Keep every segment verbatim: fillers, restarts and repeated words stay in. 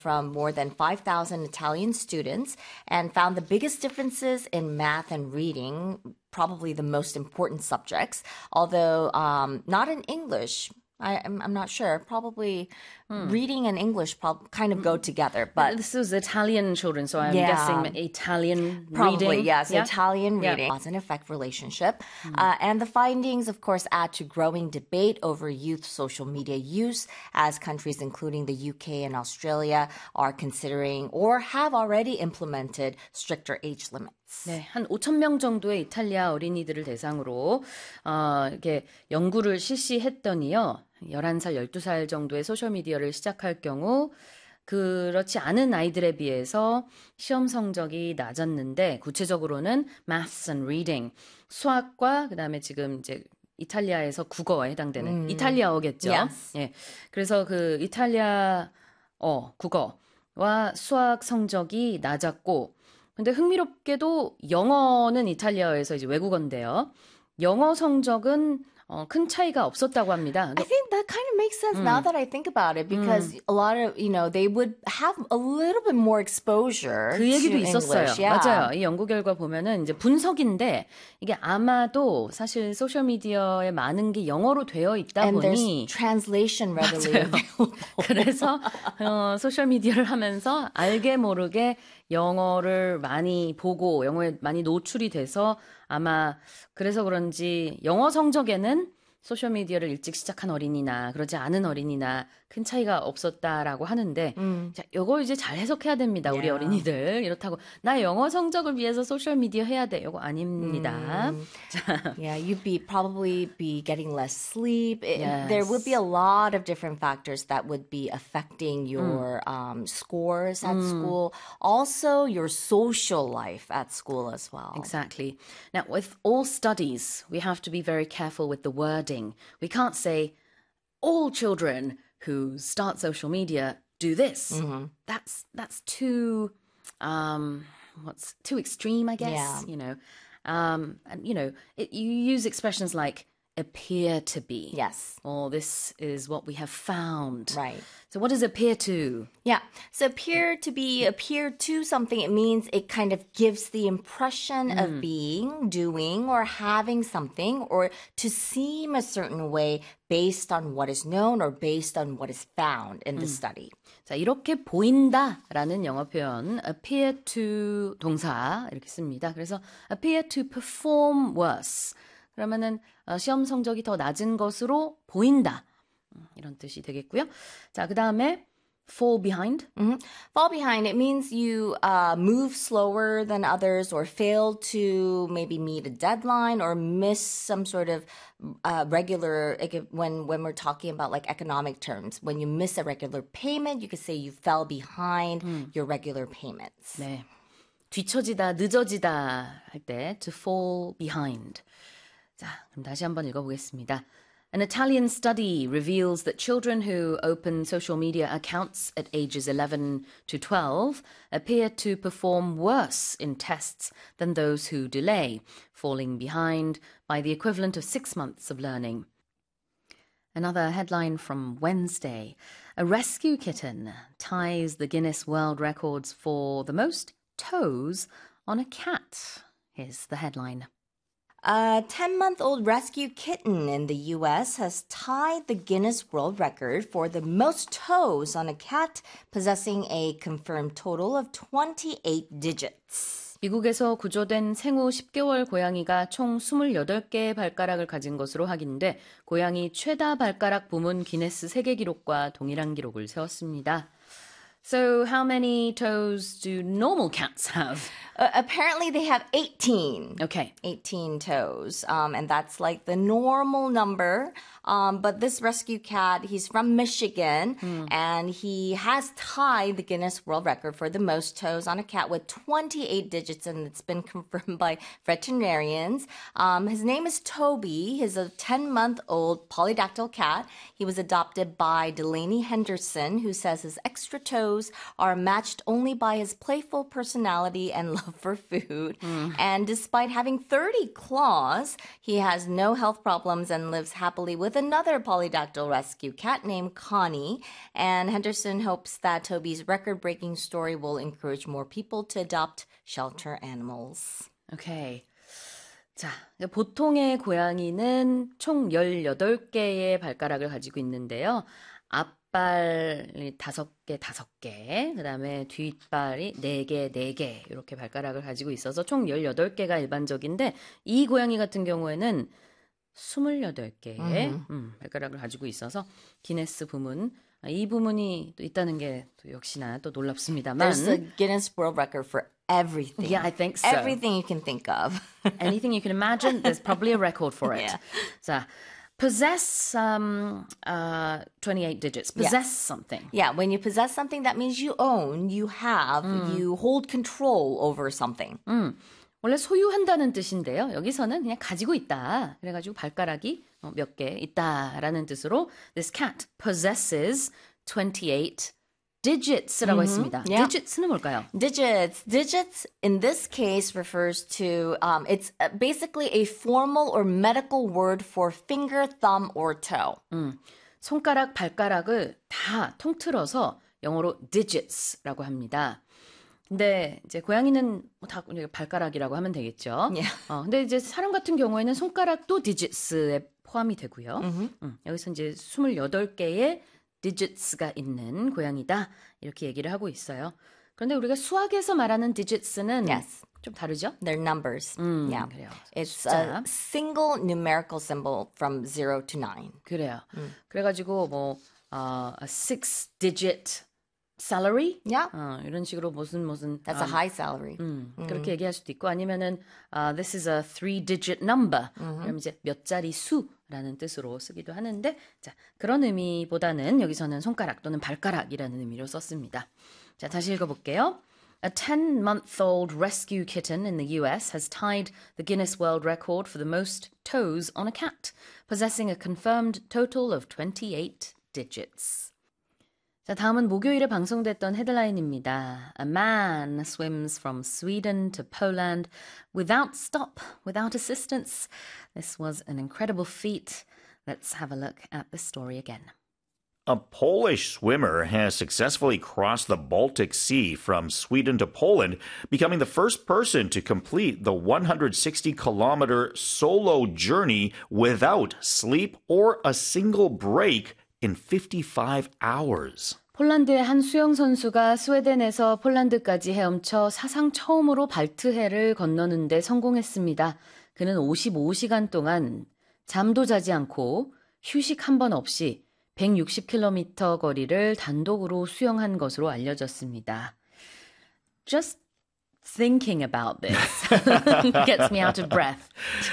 from more than five thousand Italian students and found the biggest differences in math and reading, probably the most important subjects, although um, not in English. I, I'm, I'm not sure. Probably hmm. reading and English prob- kind of go together. But this is Italian children, so I'm yeah, guessing Italian probably, reading. Yes, yeah? Italian reading. Yeah. Cause and effect relationship. Hmm. Uh, and the findings, of course, add to growing debate over youth social media use as countries including the U K and Australia are considering or have already implemented stricter age limits. 네, 한 오천 명 정도의 이탈리아 어린이들을 대상으로 어, 이렇게 연구를 실시했더니요. 열한 살, 열두 살 정도의 소셜미디어를 시작할 경우 그렇지 않은 아이들에 비해서 시험 성적이 낮았는데 구체적으로는 maths and reading, 수학과 그다음에 지금 이제 이탈리아에서 국어에 해당되는 음. 이탈리아어겠죠. Yes. 예. 그래서 그 이탈리아어, 국어와 수학 성적이 낮았고 근데 흥미롭게도 영어는 이탈리아에서 이제 외국어인데요. 영어 성적은 어, 큰 차이가 없었다고 합니다. I think that kind of makes sense mm. now that I think about it because mm. a lot of, you know, they would have a little bit more exposure 그 얘기도 to 있었어요. English. Yeah. 맞아요. 이 연구 결과 보면은 이제 분석인데 이게 아마도 사실 소셜 미디어에 많은 게 영어로 되어 있다 And 보니 there's translation readily available. 그래서 어, 소셜 미디어를 하면서 알게 모르게 영어를 많이 보고 영어에 많이 노출이 돼서 아마 그래서 그런지 영어 성적에는 소셜미디어를 일찍 시작한 어린이나 그러지 않은 어린이나 큰 차이가 없었다라고 하는데 음. 자, 이거 이제 잘 해석해야 됩니다. 우리 yeah. 어린이들. 이렇다고 나 영어 성적을 위해서 소셜미디어 해야 돼. 이거 아닙니다. 음. yeah, you'd be probably be getting less sleep. It, yes. There would be a lot of different factors that would be affecting your mm. um, scores at mm. school. Also, your social life at school as well. Exactly. Now, with all studies, we have to be very careful with the wording. We can't say all children who start social media do this. Mm-hmm. That's that's too um, what's too extreme, I guess. Yeah. You know, um, and you know, it, you use expressions like appear to be. Yes. Or this is what we have found. Right. So what does appear to? Yeah. So appear to be, appear to something, it means it kind of gives the impression mm. of being, doing, or having something, or to seem a certain way based on what is known or based on what is found in the mm. study. 자, 이렇게 보인다라는 영어 표현 appear to 동사 이렇게 씁니다. 그래서 appear to perform worse. 그러면은 어, 시험 성적이 더 낮은 것으로 보인다. 이런 뜻이 되겠고요. 자, 그다음에 fall behind. Mm-hmm. Fall behind, it means you uh, move slower than others or fail to maybe meet a deadline or miss some sort of uh, regular, like when, when we're talking about like economic terms, when you miss a regular payment, you could say you fell behind mm. your regular payments. 네. 뒤처지다, 늦어지다 할 때 to fall behind. 자, 그럼 다시 한번 읽어보겠습니다. An Italian study reveals that children who open social media accounts at ages eleven to twelve appear to perform worse in tests than those who delay, falling behind by the equivalent of six months of learning. Another headline from Wednesday. A rescue kitten ties the Guinness World Records for the most toes on a cat. Here's the headline. A ten-month-old rescue kitten in the U S has tied the Guinness World Record for the most toes on a cat, possessing a confirmed total of twenty-eight digits. 미국에서 구조된 생후 십 개월 고양이가 총 스물여덟 개의 발가락을 가진 것으로 확인돼 고양이 최다 발가락 부문 기네스 세계 기록과 동일한 기록을 세웠습니다. So how many toes do normal cats have? Uh, apparently they have eighteen. Okay. eighteen toes. Um, and that's like the normal number. Um, but this rescue cat, he's from Michigan, mm. and he has tied the Guinness World Record for the most toes on a cat with twenty-eight digits, and it's been confirmed by veterinarians. Um, his name is Toby. He's a ten-month-old polydactyl cat. He was adopted by Delaney Henderson, who says his extra toes are matched only by his playful personality and love for food. Mm. And despite having thirty claws, he has no health problems and lives happily with with another polydactyl rescue cat named Connie. And Henderson hopes that Toby's record-breaking story will encourage more people to adopt shelter animals. Okay. 자, 보통의 고양이는 총 열여덟 개의 발가락을 가지고 있는데요. 앞발이 다섯 개, 다섯 개, 그 다음에 뒷발이 네 개, 네 개 이렇게 발가락을 가지고 있어서 총 열여덟 개가 일반적인데 이 고양이 같은 경우에는 스물여덟 개의 음, 발가락을 가지고 있어서 기네스 부문, 이 부문이 또 있다는 게 또 역시나 또 놀랍습니다만 There's a Guinness World Record for everything. Yeah, I think so. Everything you can think of. Anything you can imagine, there's probably a record for it. Yeah. 자, possess um, uh, twenty-eight digits. Possess Yes. something. Yeah, when you possess something, that means you own, you have, you hold control over something. 음, 원래 소유한다는 뜻인데요. 여기서는 그냥 가지고 있다. 그래가지고 발가락이 몇 개 있다라는 뜻으로 this cat possesses twenty-eight digits라고 했습니다. yeah. digits는 뭘까요? Digits. Digits in this case refers to, um, it's uh, basically a formal or medical word for finger, thumb, or toe. 음, 손가락, 발가락을 다 통틀어서 영어로 digits라고 합니다. 근데 이제 고양이는 뭐 다 발가락이라고 하면 되겠죠. Yeah. 어, 근데 이제 사람 같은 경우에는 손가락도 digits에 포함이 되고요. 음, 여기서 이제 스물여덟 개의 digits가 있는 고양이다. 이렇게 얘기를 하고 있어요. 그런데 우리가 수학에서 말하는 digits는 Yes. 좀 다르죠? They're numbers. 음, yeah. 그래요. It's 숫자. a single numerical symbol from zero to nine. 그래요. 그래가지고 뭐 어, a six-digit salary? Yeah. 어, 이런 식으로 무슨 무슨 That's a high salary. 음, 그렇게 얘기할 수도 있고 아니면은 uh, this is a three-digit number. 그럼 이제 몇 자리 수라는 뜻으로 쓰기도 하는데 자 그런 의미보다는 여기서는 손가락 또는 발가락이라는 의미로 썼습니다. 자 다시 읽어볼게요. A ten-month-old rescue kitten in the U S has tied the Guinness World Record for the most toes on a cat, possessing a confirmed total of twenty-eight digits. 자, 다음은 목요일에 방송됐던 헤드라인입니다. A man swims from Sweden to Poland without stop, without assistance. This was an incredible feat. Let's have a look at the story again. A Polish swimmer has successfully crossed the Baltic Sea from Sweden to Poland, becoming the first person to complete the one hundred sixty kilometer solo journey without sleep or a single break in fifty-five hours. 폴란드의 한 수영 선수가 스웨덴에서 폴란드까지 헤엄쳐 사상 처음으로 발트해를 건너는데 성공했습니다. 그는 오십오 시간 동안 잠도 자지 않고 휴식 한 번 없이 백육십 킬로미터 거리를 단독으로 수영한 것으로 알려졌습니다. Just thinking about this gets me out of breath.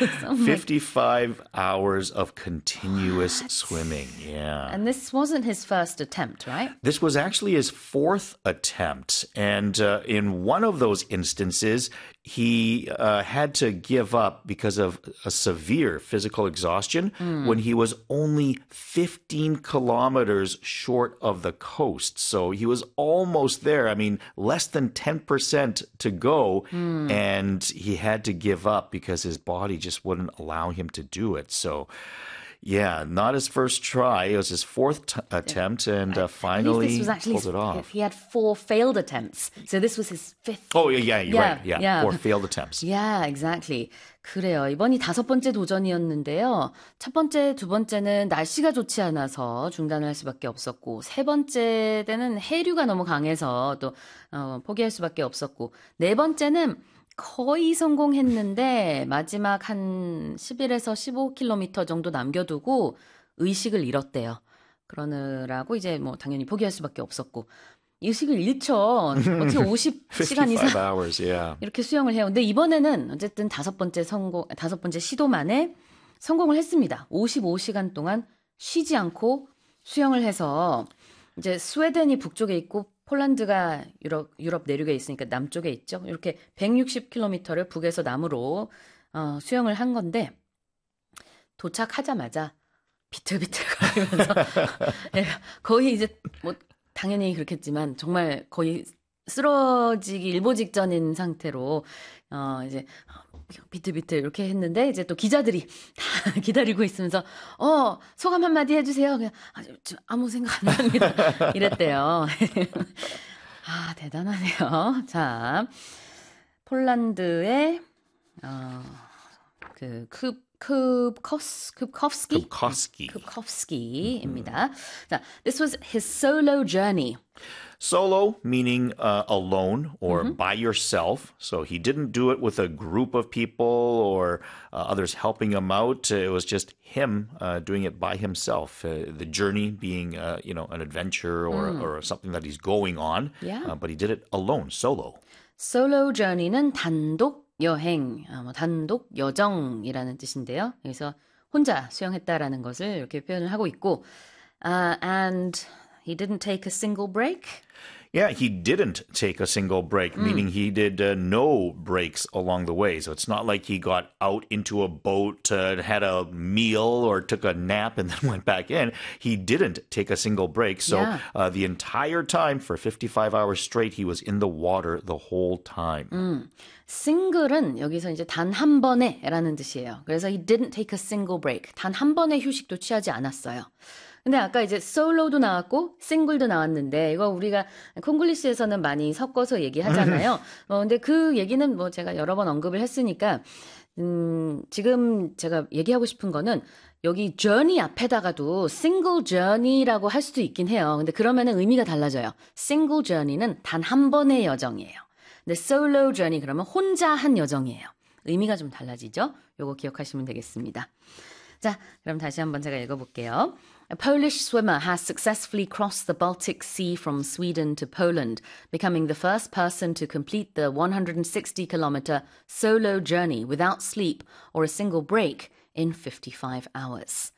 fifty-five hours of continuous swimming. Yeah. And this wasn't his first attempt, right? This was actually his fourth attempt. And uh, in one of those instances, he uh, had to give up because of a severe physical exhaustion when he was only fifteen kilometers short of the coast. So he was almost there. I mean, less than ten percent to go. And he had to give up because his body just wouldn't allow him to do it. So, yeah, not his first try. It was his fourth t- attempt, and uh, I finally believe this was actually pulled it off. He had four failed attempts. So this was his fifth. Oh, yeah, yeah, you're Yeah, right. Yeah, yeah. four failed attempts. Yeah, exactly. 그래요. 이번이 다섯 번째 도전이었는데요. 첫 번째, 두 번째는 날씨가 좋지 않아서 중단을 할 수밖에 없었고, 세 번째 때는 해류가 너무 강해서 또 어, 포기할 수밖에 없었고, 네 번째는 거의 성공했는데 마지막 한 십일에서 십오 킬로미터 정도 남겨두고 의식을 잃었대요. 그러느라고 이제 뭐 당연히 포기할 수밖에 없었고, 의식을 잃죠. 어떻게 오십 시간 이상 fifty-five hours, yeah. 이렇게 수영을 해요. 근데 이번에는 어쨌든 다섯 번째 성공, 다섯 번째 시도 만에 성공을 했습니다. 오십오 시간 동안 쉬지 않고 수영을 해서 이제 스웨덴이 북쪽에 있고 폴란드가 유럽, 유럽 내륙에 있으니까 남쪽에 있죠. 이렇게 백육십 킬로미터를 북에서 남으로 어, 수영을 한 건데 도착하자마자 비틀비틀거리면서 거의 이제 뭐 당연히 그렇겠지만 정말 거의 쓰러지기 일보 직전인 상태로 어 이제 비트비트 이렇게 했는데 이제 또 기자들이 다 기다리고 있으면서 어 소감 한마디 해주세요. 그냥 아, 저, 아무 생각 안 납니다. 이랬대요. 아 대단하네요. 자 폴란드의 어, 그 크, 크코스 크코프스키 Kubkowski. 크코프스키입니다. 자, this was his solo journey. Solo, meaning uh, alone or by yourself. So he didn't do it with a group of people or uh, others helping him out. It was just him uh, doing it by himself. Uh, the journey being, uh, you know, an adventure or, or something that he's going on. Yeah. Uh, but he did it alone, solo. Solo journey는 단독 여행, 아, 뭐 단독 여정이라는 뜻인데요. 그래서 혼자 수영했다라는 것을 이렇게 표현을 하고 있고, uh, and he didn't take a single break. Yeah, he didn't take a single break, mm. meaning he did uh, no breaks along the way. So it's not like he got out into a boat, uh, had a meal, or took a nap and then went back in. He didn't take a single break. So Yeah. uh, the entire time, for fifty-five hours straight, he was in the water the whole time. 음, single은 여기서 이제 단 한 번에라는 뜻이에요. 그래서 he didn't take a single break. 단 한 번의 휴식도 취하지 않았어요. 근데 아까 이제 솔로도 나왔고 싱글도 나왔는데 이거 우리가 콩글리시에서는 많이 섞어서 얘기하잖아요. 어, 근데 그 얘기는 뭐 제가 여러 번 언급을 했으니까 음, 지금 제가 얘기하고 싶은 거는 여기 journey 앞에다가도 single journey라고 할 수도 있긴 해요. 근데 그러면은 의미가 달라져요. single journey는 단 한 번의 여정이에요. 근데 solo journey 그러면 혼자 한 여정이에요. 의미가 좀 달라지죠? 요거 기억하시면 되겠습니다. 자, 그럼 다시 한번 제가 읽어볼게요. A Polish swimmer has successfully crossed the Baltic Sea from Sweden to Poland, becoming the first person to complete the one hundred sixty kilometer solo journey without sleep or a single break in fifty-five hours.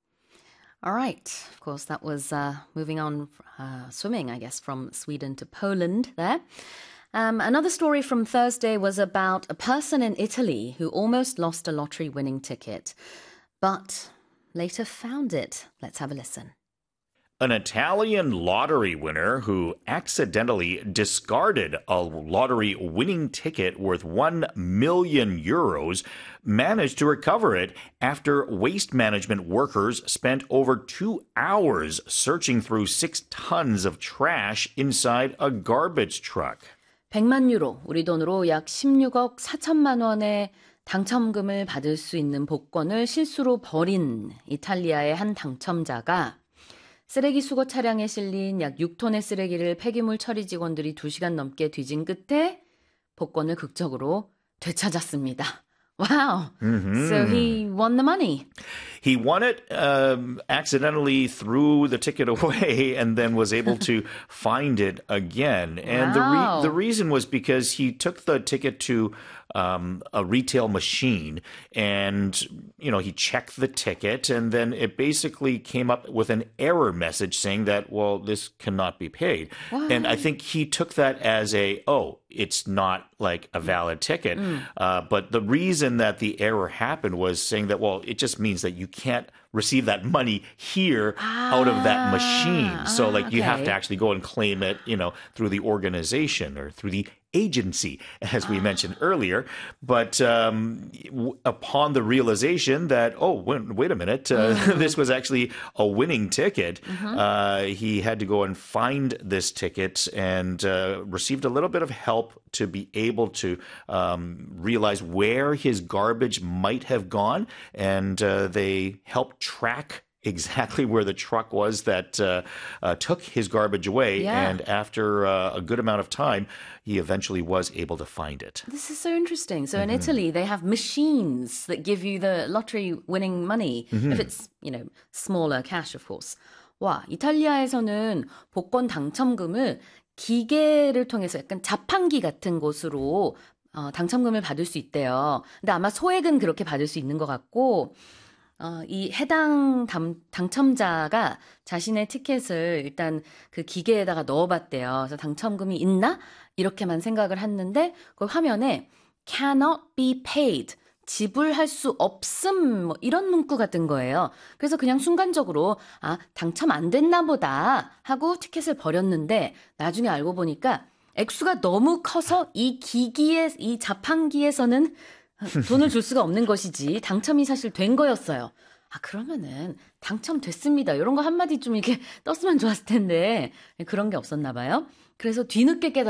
All right. Of course, that was uh, moving on, uh, swimming, I guess, from Sweden to Poland there. Um, another story from Thursday was about a person in Italy who almost lost a lottery winning ticket, but later found it. Let's have a listen. An Italian lottery winner who accidentally discarded a lottery winning ticket worth one million euros managed to recover it after waste management workers spent over two hours searching through six tons of trash inside a garbage truck. 백만 유로, 우리 돈으로 약 십육억 사천만 원의 당첨금을 받을 수 있는 복권을 실수로 버린 이탈리아의 한 당첨자가 쓰레기 수거 차량에 실린 약 육 톤의 쓰레기를 폐기물 처리 직원들이 두 시간 넘게 뒤진 끝에 복권을 극적으로 되찾았습니다. Wow. Mm-hmm. So he won the money. He won it, um, accidentally threw the ticket away, and then was able to find it again. And Wow. the re- the reason was because he took the ticket to um, a retail machine, and you know he checked the ticket, and then it basically came up with an error message saying that, well, this cannot be paid. What? And I think he took that as a, oh, it's not like a valid ticket. Mm. Uh, but the reason that the error happened was saying that, well, it just means that you can't receive that money here ah, out of that machine. So ah, like you have okay. to actually go and claim it, you know, through the organization or through the agency, as we mentioned earlier. But um, w- upon the realization that, oh, wait, wait a minute, uh, mm. this was actually a winning ticket, mm-hmm. uh, he had to go and find this ticket and uh, received a little bit of help to be able to um, realize where his garbage might have gone. And uh, they helped track exactly where the truck was that uh, uh, took his garbage away. Yeah. And after uh, a good amount of time, he eventually was able to find it. This is so interesting. So in mm-hmm. Italy, they have machines that give you the lottery winning money. Mm-hmm. If it's, you know, smaller cash, of course. 와, 이탈리아에서는 복권 당첨금을 기계를 통해서 약간 자판기 같은 곳으로 어, 당첨금을 받을 수 있대요. 근데 아마 소액은 그렇게 받을 수 있는 것 같고 어, 이 해당 당, 당첨자가 자신의 티켓을 일단 그 기계에다가 넣어봤대요. 그래서 당첨금이 있나? 이렇게만 생각을 했는데 그 화면에 cannot be paid. 지불할 수 없음 뭐 이런 문구가 뜬 거예요. 그래서 그냥 순간적으로 아 당첨 안 됐나 보다 하고 티켓을 버렸는데 나중에 알고 보니까 액수가 너무 커서 이 기기에 이 자판기에서는 돈을 줄 수가 없는 것이지 당첨이 사실 된 거였어요. 아, 그러면은 당첨됐습니다. 이런 거 한마디 좀 이렇게 떴으면 좋았을 텐데 그런 게 없었나 봐요. 그래서 뒤늦게 깨달았어요.